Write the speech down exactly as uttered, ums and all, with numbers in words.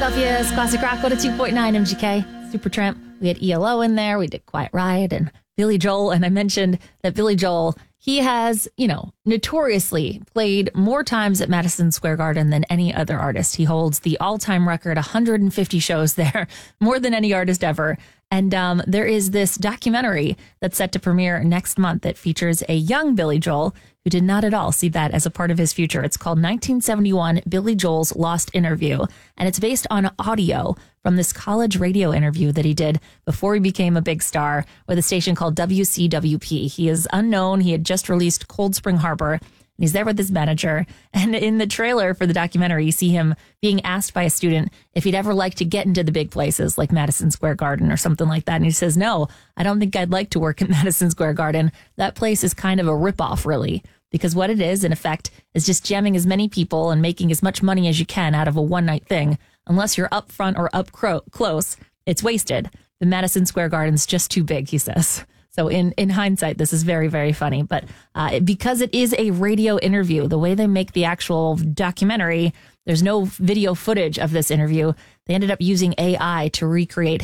Philadelphia's Classic Rock, one oh two point nine M G K, Supertramp. We had E L O in there. We did Quiet Riot and Billy Joel. And I mentioned that Billy Joel, he has, you know, notoriously played more times at Madison Square Garden than any other artist. He holds the all-time record, one hundred fifty shows there, more than any artist ever. And um, there is this documentary that's set to premiere next month that features a young Billy Joel who did not at all see that as a part of his future. It's called nineteen seventy-one Billy Joel's Lost Interview, and it's based on audio from this college radio interview that he did before he became a big star with a station called W C W P. He is unknown. He had just released Cold Spring Harbor. And he's there with his manager. And in the trailer for the documentary, you see him being asked by a student if he'd ever like to get into the big places like Madison Square Garden or something like that. And he says, no, I don't think I'd like to work at Madison Square Garden. That place is kind of a ripoff, really, because what it is, in effect, is just jamming as many people and making as much money as you can out of a one night thing. Unless you're up front or up cro- close, it's wasted. The Madison Square Garden's just too big, he says. So in, in hindsight, this is very, very funny. But uh, because it is a radio interview, the way they make the actual documentary, there's no video footage of this interview. They ended up using A I to recreate